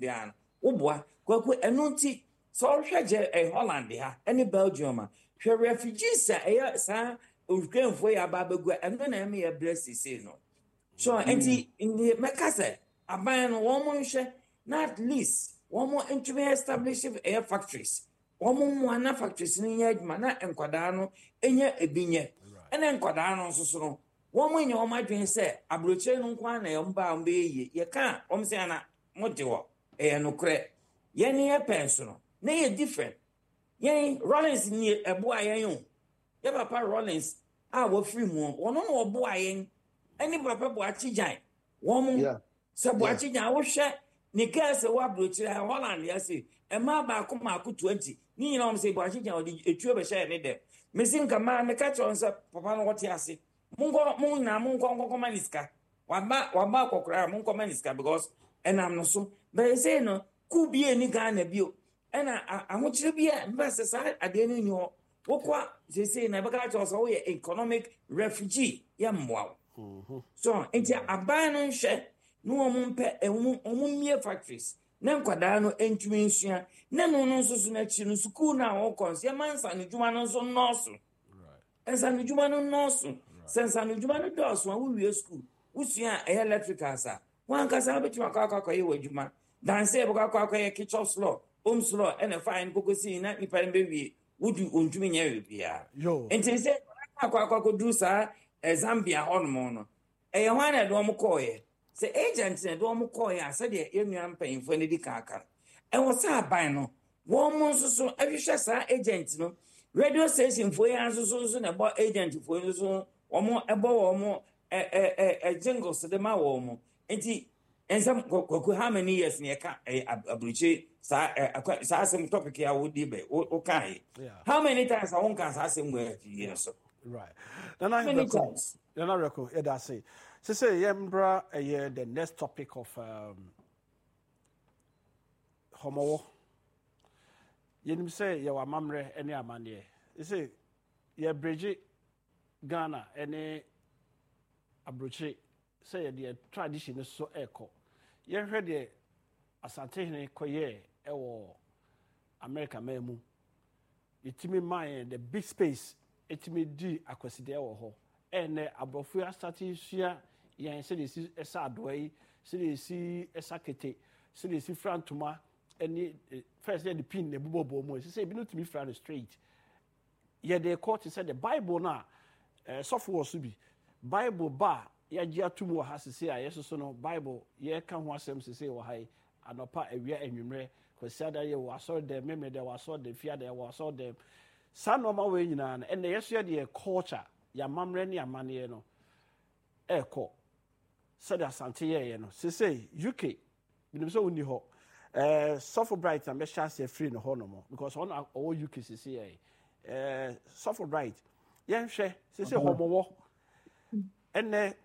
bian woboa kwaku enunti so hweje Holland ha any Belgium hwe refugees sa Ukrainefo ya babegu eno na eme ya blessing no so enti in mekase aban no wo mo nhwe na at least wo mo ntumi establish air factories wo mo na factories ni nya adwuma na enkwada no enya ebinye ene enkwada no nso no wo mo nya wo madwen se abroche no nkwa na yomba mba ye ye ka wo mo se ana modewo no kre ye ne ye penso no na ye different ye Rollins ni ebo ayen ye papa Rollins wo free mu wono no obo ayen any papa bo achijan wo mo se bo achijan wo hwe ni girls wa brochi Holland ya say e ma ba ko ma ko 20 ni nyina wo say bo achijan odi etuo be share ne dem mesin kama me ka chon se papa no wote ase mungo na mungo maniska waba kokra mungo maniska because enam no so but say no ku bie ni Ghana bio ena ahochire bia mbese sa ade no ni ho wokwa say na baka chon so we economic refugee ya mwa so enti aban no hwe no omumpe omumie factories na nkwada no entumi nsua na no nso na chi no school na wo konse mansa no dwuma no so nurse ensa no dwuma no nurse sensa no dwuma no dos wa we school usua electrical sa wan kasa betima kwa ye wadwuma danse e baka ye kitchen floor home floor and fine kokosi na nipa mbe wie wudu ontumi nya we bia enti se kwa do sa Zambia honmo no e hwan na do mo koye se agent na do mo koye ase de yenua mpanfo ne di kaka e wo sa ban no wo mo nso ahwehwe sa agent no radio station fo ya nso na bo agent fo nso wo mo ebo wo mo jingles de ma wo mo enti ensam koku how many years ne ka abruche sa asem topic ya wo di be o kai how many times I won kan sa asem we years so right then I record it I say yembra the next topic of homo yenim say ye wa mamre ene amane you say ye bridge Ghana ene abrochi say the tradition so echo ye hwe de asante hene koye ewo America memu itimi man the big space itimi di akwaside ewo ho ene abrofu asate sua yen se de si esa adoi se de si esa kete se de si frantuma ene first the pin ne bubobo mo se bi no timi front straight ye de court said the Bible na software so bi Bible ba ya gia tumu ha sese a yeso so no Bible ye ka ho asem sese wo hai anopa awia anwumre kwasiada ye wo asor de meme de wo asor de fia de wo asor de sanoma we nyina na ene yeso ye de culture ya mamre ne amane no eko said asante ye no sese UK binim so woni ho Suffer Bright and Mesha free no ho no mo because on all UK sese ye Suffer Bright yen hwe sese homowo ene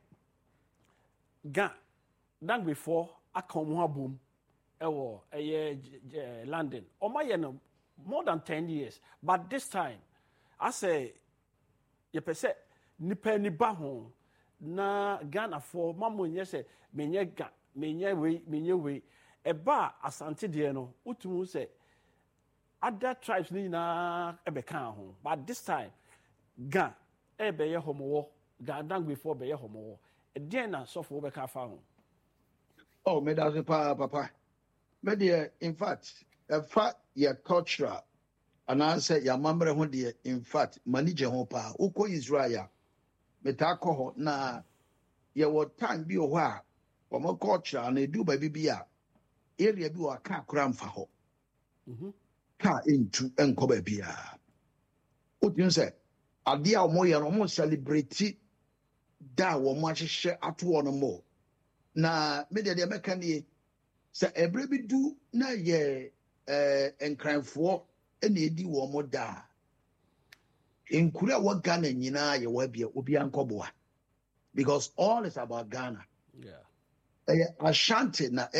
ga dan before akomo abum ewo London omaye no more than 10 years but this time I say ye pese nipa ni ba ho na Ghana for mamo nye se menye ga menye we eba asante de no utumu se other tribes ni na ebeka ho but this time ga ebe ye homowo ga dan before be ye homowo den na so for be ka fa ho oh me da papa me de in fact your culture and I say your mamre ho de in fact manage ho pa uko Israel me ta ko ho na ye wo time bi ho a wo mo culture na edu ba bibia area bi wa ka kura mfa ho ka into enko ba bia o tin say ade a mo ye no mo celebrate da wo mo ahye ato no mo na me de meka ni se ebre bi du na ye enkranfo ene edi wo mo da enkura wo Ghana nyina ye wa bia obi ankoboa because all is about Ghana Ashanti na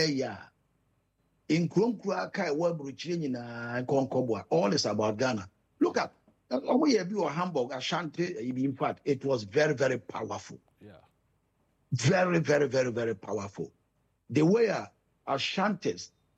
enkronkura kai wa bruchire nyina konkoboa all is about Ghana look at we be or Hamburg Ashanti in fact it was very very powerful very very very very powerful the way Ashantis